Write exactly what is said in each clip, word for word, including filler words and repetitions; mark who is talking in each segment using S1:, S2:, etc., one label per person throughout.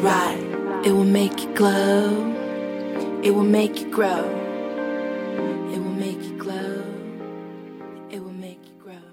S1: right. It will make you glow. It will make you grow. It will make you glow. It will make you grow.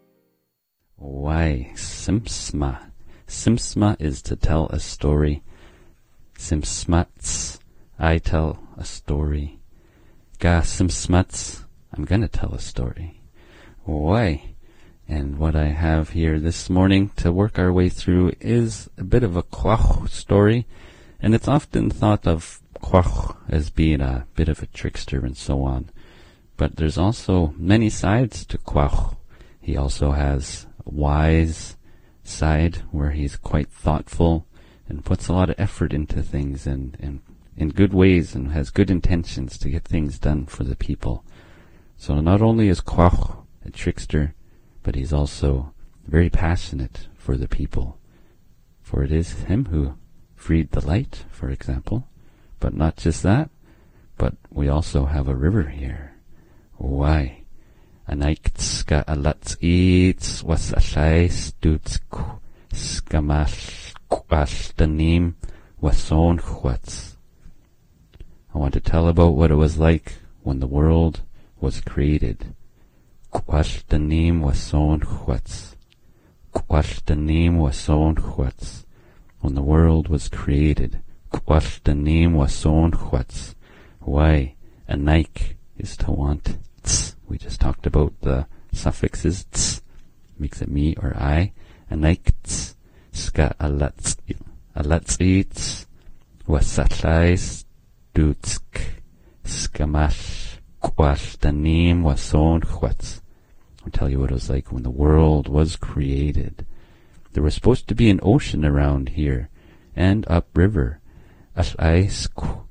S2: Why, Simsma. Simsma is to tell a story. Simsmats, I tell a story. Ga Simsmats, I'm gonna tell a story. Why? And what I have here this morning to work our way through is a bit of a Quach story, and it's often thought of Quach as being a bit of a trickster and so on. But there's also many sides to Quach. He also has a wise side where he's quite thoughtful and puts a lot of effort into things and, and in good ways and has good intentions to get things done for the people. So not only is Quach a trickster, but he's also very passionate for the people. For it is him who freed the light, for example. But not just that, but we also have a river here. Why? Anaiktska alats eats was a shais dutsk skamash kwashtanim wason chwats. I want to tell about what it was like when the world was created. Kwashtanim wason chwats. Kwashtanim wason chwats. When the world was created. Kwashtanim wason chwats. Why? A naik is to want. Tz. We just talked about the suffixes. Tz. Makes it me or I. A naik tz. Ska alats. Alats eats. Wasatlais. Dutsk. Skamash. Kwashtanim wason chwats. I'll tell you what it was like when the world was created. There was supposed to be an ocean around here, and upriver. As-ais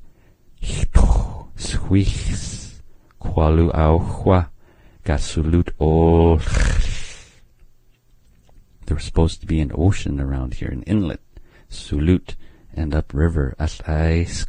S2: swichs kwalu auchwa gasulut ol. There was supposed to be an ocean around here, an inlet, sulut, and upriver. As-ais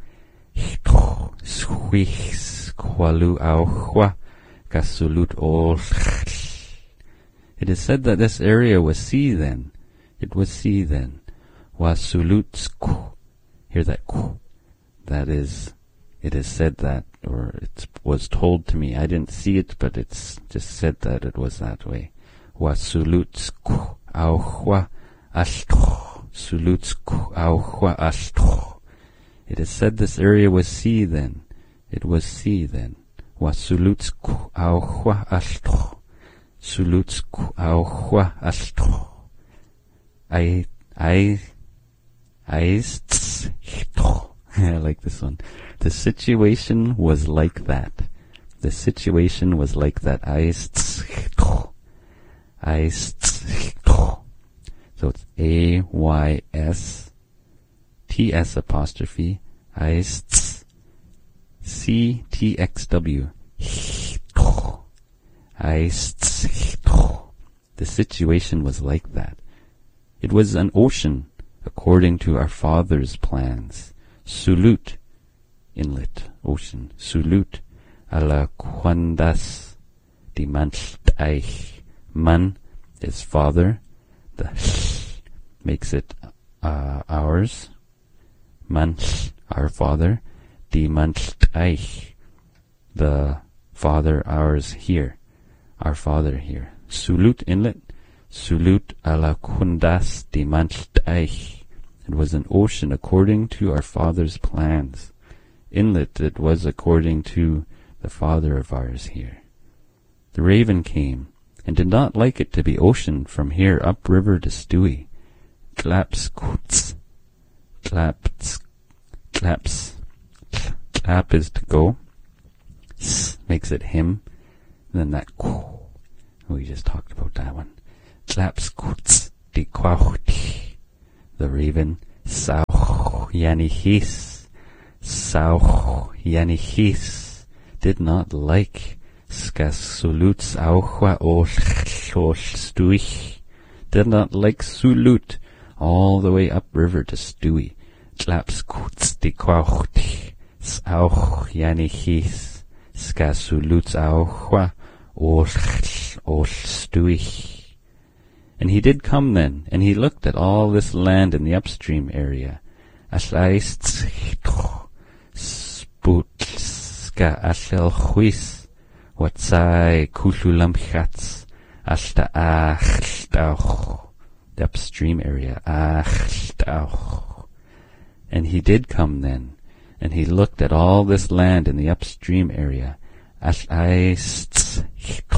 S2: swichs kwalu auchwa gasulut ol. It is said that this area was sea then. It was sea then. Wasulutsk. Hear that ku. That is, it is said that, or it was told to me. I didn't see it, but it's just said that it was that way. Wasulutsk auchwa ashtoch. Sulutsk auchwa ashtoch. It is said this area was sea then. It was sea then. Wasulutsk auchwa ashtoch. Sulutsk auchwa ashtoch. I, I, I, I like this one. The situation was like that. The situation was like that. I, I, so it's A Y S T S apostrophe I C T X W. I, the situation was like that. It was an ocean according to our Father's plans. Sulut, inlet, ocean. Sulut, ala quandas dimantaich. Man is Father. The makes it uh, ours. Man, our Father. Dimantaich, the Father, ours here. Our Father here. Sulut, inlet. Sulut ala kundas dimantaich. It was an ocean according to our Father's plans. Inlet, it was according to the Father of ours here. The raven came, and did not like it to be ocean from here upriver to Stewie. Claps, kutz. Claps, claps. Clap is to go. S makes it him. And then that ku. We just talked about that one. Claps, kutz, di kwauti. The raven, sauch yanichis, sauch yanichis, did not like skasuluts auchwa osh stuich, did not like Sulut, all the way upriver to Stewie. Tlapskutz di kwauchti, sauch yanichis, skasuluts auchwa osh osh stuich. And he did come then, and he looked at all this land in the upstream area, Ashlaist Sputska Ashel Huis Watsai Kululam Chats Ashta Achtauch, the upstream area. Achtauch. And he did come then, and he looked at all this land in the upstream area. Ashlaist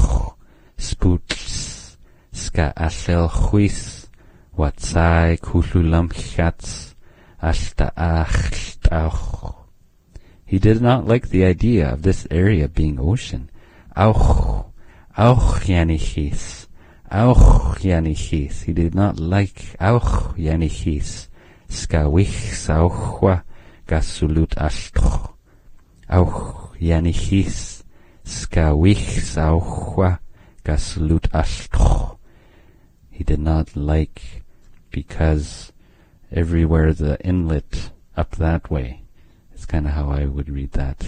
S2: Sputs Ska Ashel Huis Watsai Kululam Chats Ashta Achtauch. He did not like the idea of this area being ocean. Auch, auch Yanichis, auch Yanichis. He did not like auch Yanichis. Skawich sauchwa gasulut ashtoch. Auch Yanichis. Skawich sauchwa gasulut ashtoch. He did not like because everywhere the inlet up that way. It's kind of how I would read that.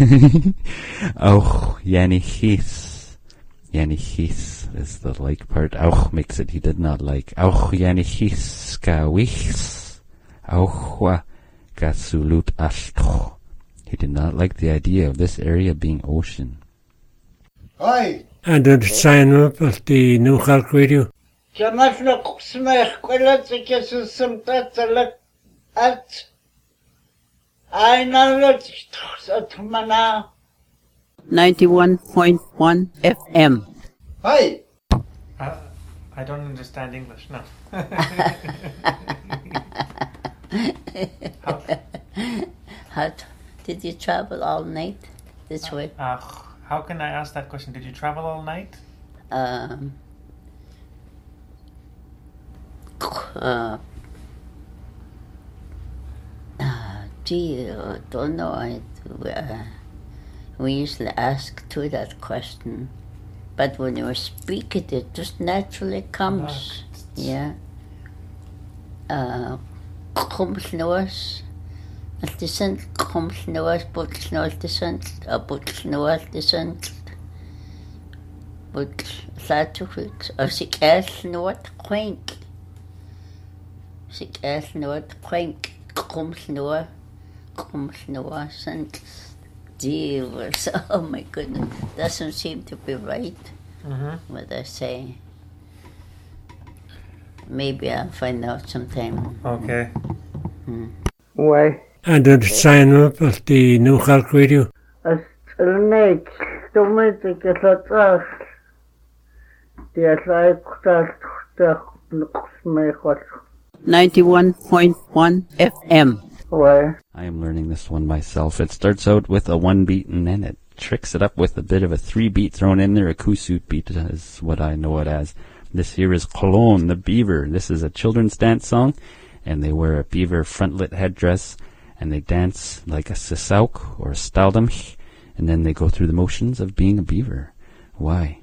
S2: Auch Yanichis. Yanichis is the like part. Auch makes it he did not like. Auch Yanichis Skawichs. Auch Gasulut Ashtoch. He did not like the idea of this area being ocean.
S3: Hi.
S4: And the sign up of the New Hulk Radio.
S5: ninety-one point one F M.
S3: Hi.
S6: Uh, I don't understand English, no. how,
S5: How t- did you travel all night this way?
S6: uh, how can I ask that question? Did you travel all night?
S5: Um, uh, uh, gee, I don't know. I, uh, we usually ask to that question, but when you speak it, it just naturally comes. Yeah. Uh, comes noos. Het is een comes noos, but noos descent, a but noos descent. But Saturday, als ik eerst nooit kwink. Als ik eerst nooit kwink, comes noos, comes noos, and divers. Oh my goodness, doesn't seem to be right.
S6: Mm-hmm.
S5: What I say. Maybe I'll find out sometime.
S6: Okay.
S5: Mm.
S3: Why?
S4: And the sign up of the New Hulk Radio.
S3: As Elnate, stomach get a trash. The like that the looks me hot.
S5: ninety-one point one F M.
S3: Why?
S2: I am learning this one myself. It starts out with a one beat and then it tricks it up with a bit of a three beat thrown in there. A kusut beat is what I know it as. This here is Cologne, the beaver. This is a children's dance song, and they wear a beaver frontlet headdress, and they dance like a sisauk or a staldamch, and then they go through the motions of being a beaver. Why?